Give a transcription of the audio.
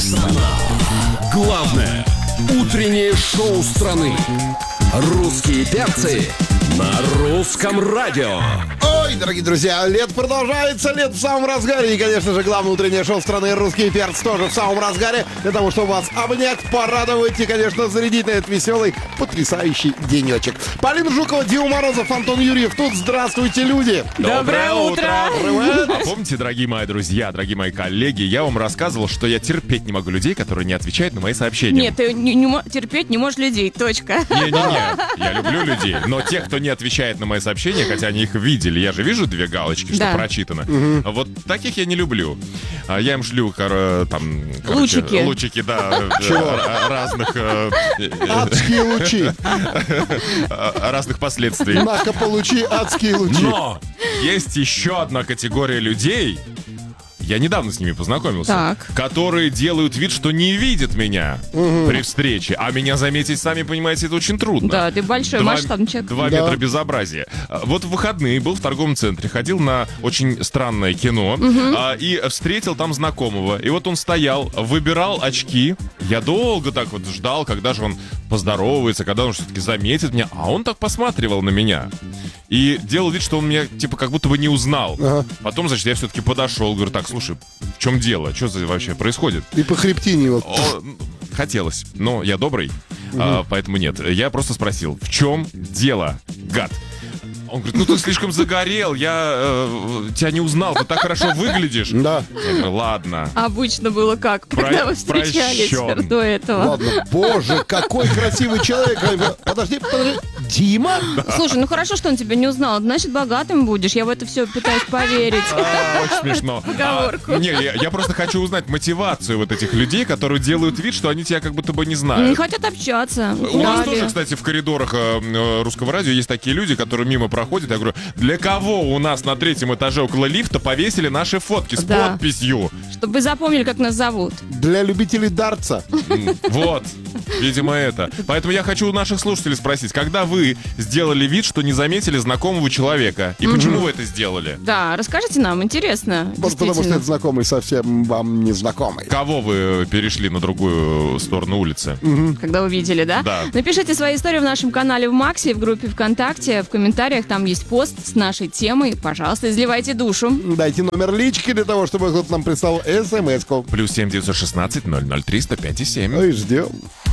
Страна. Главное утреннее шоу страны. Русские перцы на русском радио. Ой, дорогие друзья, лето продолжается, лето в самом разгаре. И, конечно же, главное утреннее шоу страны «Русские перцы» тоже в самом разгаре. Для того, чтобы вас обнять, порадовать и, конечно, зарядить на этот веселый, потрясающий денечек. Полина Жукова, Дима Морозов, Антон Юрьев. Тут здравствуйте, люди. Доброе утро! А помните, дорогие мои друзья, дорогие мои коллеги, я вам рассказывал, что я терпеть не могу людей, которые не отвечают на мои сообщения. Нет, ты терпеть не можешь людей, точка. Не-не-не, я люблю людей, но тех, кто не отвечает на мои сообщения, хотя они их видели, я же вижу две галочки, что Да. прочитано. Вот таких я не люблю. Я им шлю Лучики, да, разных Адские лучи. разных последствий. На-ка, получи адские лучи. Но есть еще одна категория людей, я недавно с ними познакомился, Так. которые делают вид, что не видят меня при встрече, а меня заметить, сами понимаете, это очень трудно. Да, ты большой масштабный человек. 2 Да. метра безобразия. Вот в выходные был в торговом центре, ходил на очень странное кино и встретил там знакомого. И вот он стоял, выбирал очки. Я долго так вот ждал, когда же он поздоровается, когда он все-таки заметит меня. А он так посматривал на меня. И делал вид, что он меня, типа, как будто бы не узнал. Ага. Потом, значит, я все-таки подошел, говорю, так, слушай, в чем дело? Что вообще происходит? И по хребтине вот. Хотелось, но я добрый, поэтому нет. Я просто спросил, в чем дело, гад? Он говорит, ну ты слишком загорел, я тебя не узнал, ты так хорошо выглядишь. Да. Я говорю, ладно. Обычно было как, когда вы встречались прощен. до этого? Ладно, боже, какой красивый человек. Подожди. Дима? Слушай, ну хорошо, что он тебя не узнал. Значит, богатым будешь. Я в это все пытаюсь поверить. Очень смешно. Поговорку. Не, я просто хочу узнать мотивацию вот этих людей, которые делают вид, что они тебя как будто бы не Не знают. хотят общаться. У нас Да, тоже, да. кстати, в коридорах русского радио есть такие люди, которые мимо проходят. Я говорю, для кого у нас на 3-м этаже около лифта повесили наши фотки с Да. подписью? Чтобы вы запомнили, как нас зовут. Для любителей дартса. Вот, видимо, это. Поэтому я хочу у наших слушателей спросить, когда вы сделали вид, что не заметили знакомого человека, и почему вы это сделали? Да, расскажите нам, интересно. Может, потому что действительно. это знакомый совсем вам не знакомый. Кого вы перешли на другую сторону улицы? Когда увидели, да? Да. Напишите свои истории в нашем канале в Максе, в группе ВКонтакте, в комментариях, там есть пост с нашей темой. Пожалуйста, изливайте душу. Дайте номер лички для того, чтобы кто-то нам прислал смс-ку. +7 916 003 105 7. Ой, ждем.